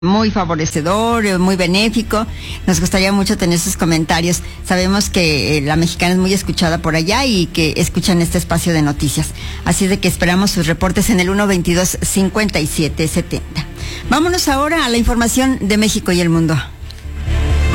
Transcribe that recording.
muy favorecedor, muy benéfico. Nos gustaría mucho tener sus comentarios. Sabemos que la mexicana es muy escuchada por allá y que escuchan este espacio de noticias. Así de que esperamos sus reportes en el 122-5770. Vámonos ahora a la información de México y el mundo.